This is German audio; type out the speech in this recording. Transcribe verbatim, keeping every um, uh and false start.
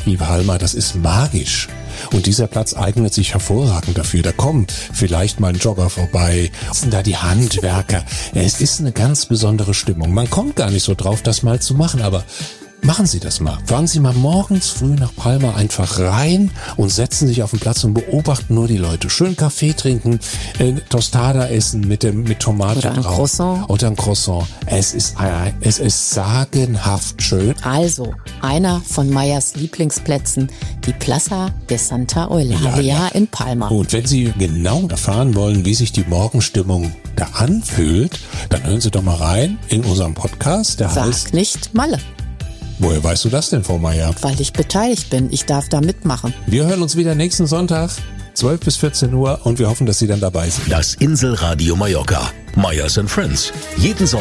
wie Palma, das ist magisch. Und dieser Platz eignet sich hervorragend dafür. Da kommt vielleicht mal ein Jogger vorbei, sind da die Handwerker. Ja, es ist eine ganz besondere Stimmung. Man kommt gar nicht so drauf, das mal zu machen, aber machen Sie das mal. Fahren Sie mal morgens früh nach Palma einfach rein und setzen sich auf den Platz und beobachten nur die Leute. Schön Kaffee trinken, äh, Tostada essen mit dem mit Tomate oder ein drauf. Croissant. Oder ein Croissant. Es ist, äh, es ist sagenhaft schön. Also, einer von Meyers Lieblingsplätzen, die Plaza de Santa Eulalia Ja, ja. in Palma. Und wenn Sie genau erfahren wollen, wie sich die Morgenstimmung da anfühlt, dann hören Sie doch mal rein in unserem Podcast. Der heißt, Sag nicht Malle, woher weißt du das denn, Frau Meyer? weil ich beteiligt bin. Ich darf da mitmachen. Wir hören uns wieder nächsten Sonntag, zwölf bis vierzehn Uhr, und wir hoffen, dass Sie dann dabei sind. Das Inselradio Mallorca. Meyers and Friends. Jeden Sonntag